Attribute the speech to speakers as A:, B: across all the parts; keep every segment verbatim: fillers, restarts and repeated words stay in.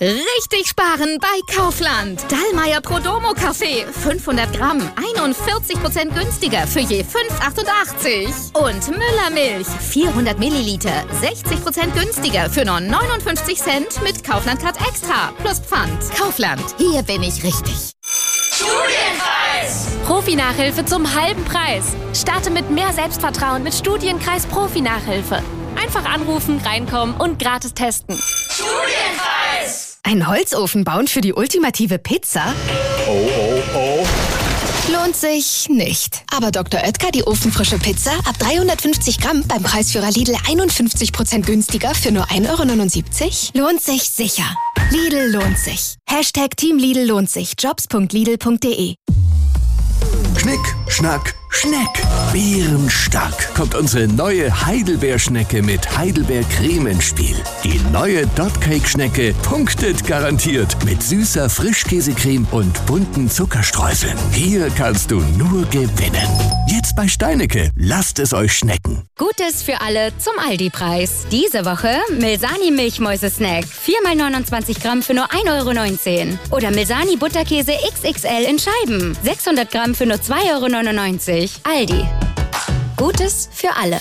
A: Richtig sparen bei Kaufland. Dallmayr Prodomo Kaffee, fünfhundert Gramm, einundvierzig Prozent günstiger für je fünf Euro achtundachtzig. Und Müller Milch, vierhundert Milliliter, sechzig Prozent günstiger für nur neunundfünfzig Cent mit Kaufland Card Extra plus Pfand. Kaufland, hier bin ich richtig.
B: Studienkreis! Profi-Nachhilfe zum halben Preis. Starte mit mehr Selbstvertrauen mit Studienkreis Profi-Nachhilfe. Einfach anrufen, reinkommen und gratis testen.
C: Studienkreis! Ein Holzofen bauen für die ultimative Pizza?
D: Oh, oh, oh.
C: Lohnt sich nicht. Aber Doktor Oetker, die ofenfrische Pizza, ab dreihundertfünfzig Gramm beim Preisführer Lidl einundfünfzig Prozent günstiger für nur ein Euro neunundsiebzig? Lohnt sich sicher. Lidl lohnt sich. Hashtag Team Lidl lohnt sich. jobs punkt lidl punkt de.
E: Schnick, Schnack, Schneck. Bärenstark kommt unsere neue Heidelbeerschnecke mit Heidelbeercreme ins Spiel. Die neue Dotcake-Schnecke punktet garantiert mit süßer Frischkäsecreme und bunten Zuckerstreuseln. Hier kannst du nur gewinnen. Jetzt bei Steinecke. Lasst es euch schmecken.
F: Gutes für alle zum Aldi-Preis. Diese Woche Milsani Milchmäuse-Snack. vier mal neunundzwanzig Gramm für nur ein Euro neunzehn. Oder Milsani Butterkäse X X L in Scheiben. sechshundert Gramm für nur zwei Euro neunundneunzig. Aldi. Gutes für alle.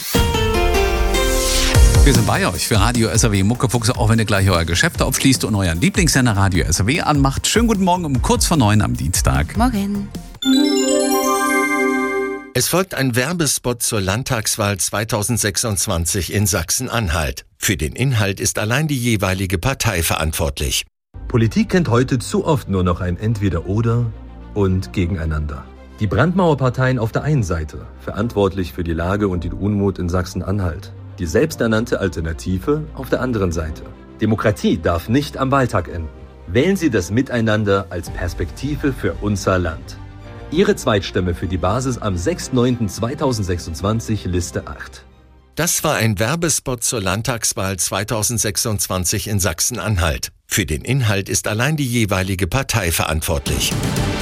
G: Wir sind bei euch für Radio S R W Muckefuchse, auch wenn ihr gleich euer Geschäft aufschließt und euren Lieblingssender Radio S R W anmacht. Schönen guten Morgen um kurz vor neun am Dienstag.
F: Morgen.
H: Es folgt ein Werbespot zur Landtagswahl zweitausendsechsundzwanzig in Sachsen-Anhalt. Für den Inhalt ist allein die jeweilige Partei verantwortlich.
I: Politik kennt heute zu oft nur noch ein Entweder-Oder und Gegeneinander. Die Brandmauerparteien auf der einen Seite, verantwortlich für die Lage und den Unmut in Sachsen-Anhalt. Die selbsternannte Alternative auf der anderen Seite. Demokratie darf nicht am Wahltag enden. Wählen Sie das Miteinander als Perspektive für unser Land. Ihre Zweitstimme für die Basis am sechster neunter zweitausendsechsundzwanzig, Liste acht.
H: Das war ein Werbespot zur Landtagswahl zweitausendsechsundzwanzig in Sachsen-Anhalt. Für den Inhalt ist allein die jeweilige Partei verantwortlich.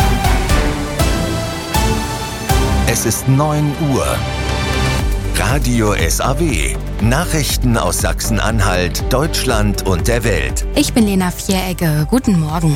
H: Es ist neun Uhr. Radio S A W. Nachrichten aus Sachsen-Anhalt, Deutschland und der Welt.
J: Ich bin Lena Vieregge. Guten Morgen.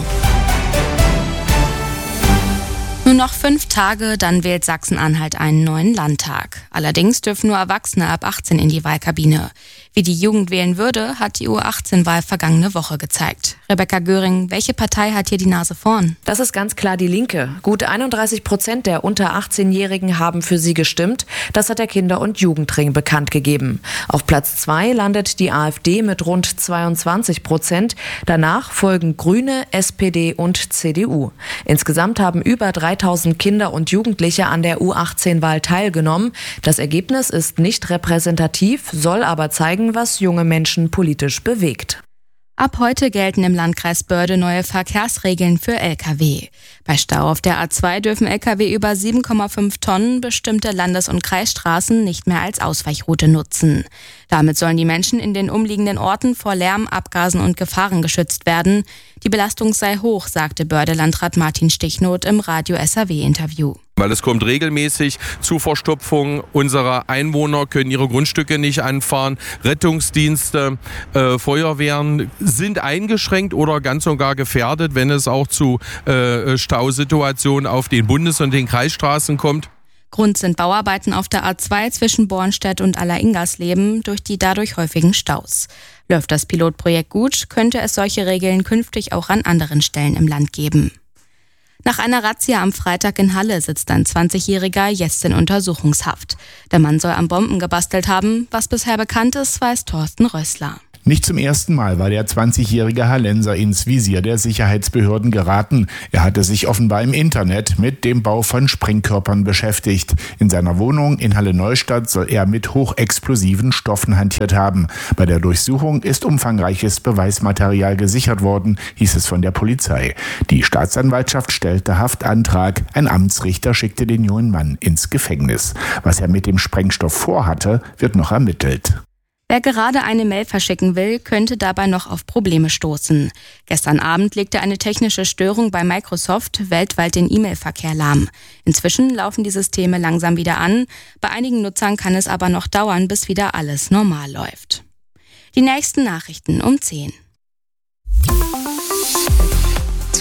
J: Nur noch fünf Tage, dann wählt Sachsen-Anhalt einen neuen Landtag. Allerdings dürfen nur Erwachsene ab achtzehn in die Wahlkabine. Wie die Jugend wählen würde, hat die U achtzehn Wahl vergangene Woche gezeigt. Rebecca Göring, welche Partei hat hier die Nase vorn?
K: Das ist ganz klar die Linke. Gut einunddreißig Prozent der unter achtzehnjährigen haben für sie gestimmt. Das hat der Kinder- und Jugendring bekannt gegeben. Auf Platz zwei landet die AfD mit rund zweiundzwanzig Prozent. Danach folgen Grüne, S P D und C D U. Insgesamt haben über dreitausend Kinder und Jugendliche an der U achtzehn Wahl teilgenommen. Das Ergebnis ist nicht repräsentativ, soll aber zeigen, was junge Menschen politisch bewegt.
J: Ab heute gelten im Landkreis Börde neue Verkehrsregeln für L K W. Bei Stau auf der A zwei dürfen L K W über sieben Komma fünf Tonnen bestimmte Landes- und Kreisstraßen nicht mehr als Ausweichroute nutzen. Damit sollen die Menschen in den umliegenden Orten vor Lärm, Abgasen und Gefahren geschützt werden. Die Belastung sei hoch, sagte Börde-Landrat Martin Stichnoth im Radio S R W-Interview.
L: Weil es kommt regelmäßig zu Verstopfung. Unsere Einwohner können ihre Grundstücke nicht anfahren. Rettungsdienste, äh, Feuerwehren sind eingeschränkt oder ganz und gar gefährdet, wenn es auch zu äh, Stausituationen auf den Bundes- und den Kreisstraßen kommt.
J: Grund sind Bauarbeiten auf der A zwei zwischen Bornstedt und Aller-Ingersleben durch die dadurch häufigen Staus. Läuft das Pilotprojekt gut, könnte es solche Regeln künftig auch an anderen Stellen im Land geben. Nach einer Razzia am Freitag in Halle sitzt ein zwanzigjähriger jetzt in Untersuchungshaft. Der Mann soll an Bomben gebastelt haben. Was bisher bekannt ist, weiß Thorsten Rössler.
M: Nicht zum ersten Mal war der zwanzigjährige Hallenser ins Visier der Sicherheitsbehörden geraten. Er hatte sich offenbar im Internet mit dem Bau von Sprengkörpern beschäftigt. In seiner Wohnung in Halle-Neustadt soll er mit hochexplosiven Stoffen hantiert haben. Bei der Durchsuchung ist umfangreiches Beweismaterial gesichert worden, hieß es von der Polizei. Die Staatsanwaltschaft stellte Haftantrag. Ein Amtsrichter schickte den jungen Mann ins Gefängnis. Was er mit dem Sprengstoff vorhatte, wird noch ermittelt.
J: Wer gerade eine Mail verschicken will, könnte dabei noch auf Probleme stoßen. Gestern Abend legte eine technische Störung bei Microsoft weltweit den E-Mail-Verkehr lahm. Inzwischen laufen die Systeme langsam wieder an. Bei einigen Nutzern kann es aber noch dauern, bis wieder alles normal läuft. Die nächsten Nachrichten um zehn.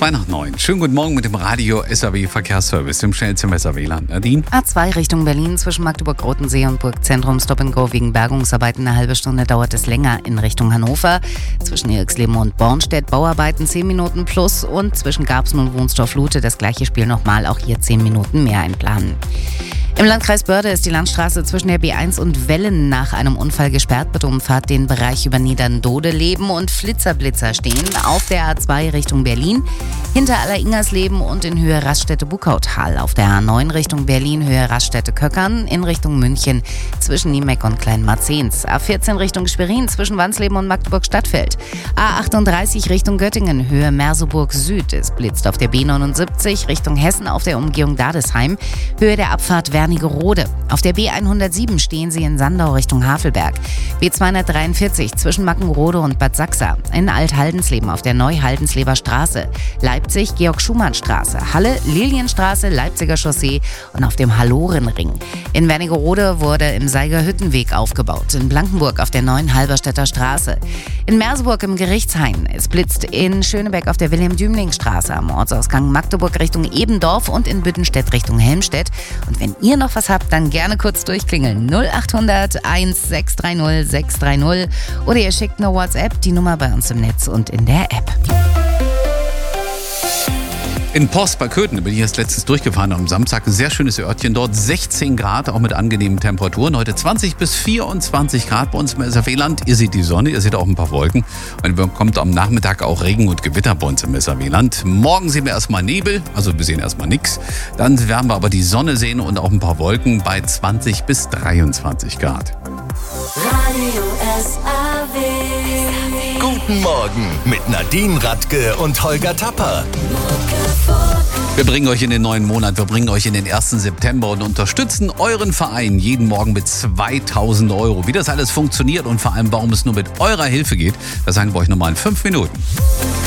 G: Zwei nach neun. Schönen guten Morgen mit dem Radio S A W Verkehrsservice, dem schnellsten im S A W-Land. Nadine?
N: A zwei Richtung Berlin zwischen Magdeburg-Rotensee und Burgzentrum Stop and Go wegen Bergungsarbeiten. Eine halbe Stunde dauert es länger in Richtung Hannover. Zwischen Eriksleben und Bornstedt Bauarbeiten zehn Minuten plus und zwischen Garbsen und Wunstorf-Lute das gleiche Spiel nochmal, auch hier zehn Minuten mehr einplanen. Im Landkreis Börde ist die Landstraße zwischen der B eins und Wellen nach einem Unfall gesperrt. Bitte umfahrt den Bereich über Niederndodeleben und Flitzerblitzer stehen auf der A zwei Richtung Berlin, hinter Alleringersleben und in Höhe Raststätte-Buckautal. Auf der A neun Richtung Berlin, Höhe Raststätte-Köckern, in Richtung München zwischen Niemeck und Kleinmarzens. A vierzehn Richtung Schwerin zwischen Wansleben und Magdeburg-Stadtfeld. A achtunddreißig Richtung Göttingen, Höhe Merseburg Süd. Es blitzt auf der B neunundsiebzig Richtung Hessen auf der Umgehung Dadesheim, Höhe der Abfahrt Wernigerode. Auf der B hundertsieben stehen Sie in Sandau Richtung Havelberg. B zweihundertdreiundvierzig zwischen Mackenrode und Bad Sachsa. In Alt-Haldensleben auf der Neu-Haldensleber Straße. Leipzig Georg-Schumann-Straße. Halle Lilienstraße, Leipziger Chaussee und auf dem Hallorenring. In Wernigerode wurde im Seigerhüttenweg aufgebaut. In Blankenburg auf der Neuen Halberstädter Straße. In Merseburg im Gerichtshain. Es blitzt in Schönebeck auf der Wilhelm-Dümmling-Straße am Ortsausgang Magdeburg Richtung Ebendorf und in Büttenstedt Richtung Helmstedt. Und wenn ihr noch was habt, dann gerne kurz durchklingeln. null achthundert eins sechs drei null sechs drei null oder ihr schickt eine WhatsApp, die Nummer bei uns im Netz und in der App.
G: In Post bei Köthen, da bin ich erst letztens durchgefahren am Samstag. Ein sehr schönes Örtchen dort. sechzehn Grad, auch mit angenehmen Temperaturen. Heute zwanzig bis vierundzwanzig Grad bei uns im S A W-Land. Ihr seht die Sonne, ihr seht auch ein paar Wolken. Und dann kommt am Nachmittag auch Regen und Gewitter bei uns im S A W-Land. Morgen sehen wir erstmal Nebel, also wir sehen erstmal nichts. Dann werden wir aber die Sonne sehen und auch ein paar Wolken bei zwanzig bis dreiundzwanzig Grad.
H: Radio S A W. Guten Morgen mit Nadine Radke und Holger Tapper.
G: Wir bringen euch in den neuen Monat, wir bringen euch in den ersten September und unterstützen euren Verein jeden Morgen mit zweitausend Euro. Wie das alles funktioniert und vor allem, warum es nur mit eurer Hilfe geht, das sagen wir euch nochmal in fünf Minuten.